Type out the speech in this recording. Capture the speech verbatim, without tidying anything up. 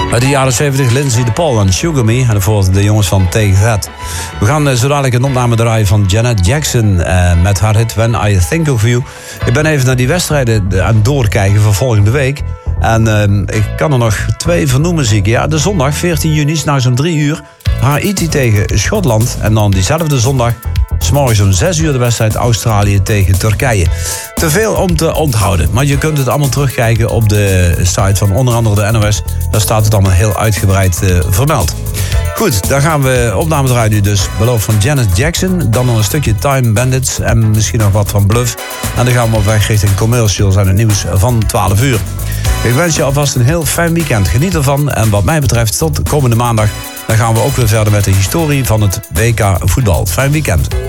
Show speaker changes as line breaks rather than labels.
Uit de jaren zeventig, Lindsay de Paul en Sugar Me. En voor de jongens van T Z. We gaan uh, zo dadelijk een opname draaien van Janet Jackson uh, met haar hit When I Think of You. Ik ben even naar die wedstrijden aan het doorkijken voor volgende week. En uh, ik kan er nog twee vernoemen, zie ik. Ja, de zondag, veertien juni, 's nachts om drie uur. Haiti tegen Schotland. En dan diezelfde zondag, 's morgens om zes uur de wedstrijd Australië tegen Turkije. Te veel om te onthouden. Maar je kunt het allemaal terugkijken op de site van onder andere de N O S. Daar staat het allemaal heel uitgebreid uh, vermeld. Goed, dan gaan we opname draaien nu dus. Beloofd van Janet Jackson. Dan nog een stukje Time Bandits. En misschien nog wat van Bluff. En dan gaan we op weg richting commercials en het nieuws van twaalf uur. Ik wens je alvast een heel fijn weekend. Geniet ervan. En wat mij betreft tot komende maandag. Dan gaan we ook weer verder met de historie van het W K voetbal. Fijn weekend.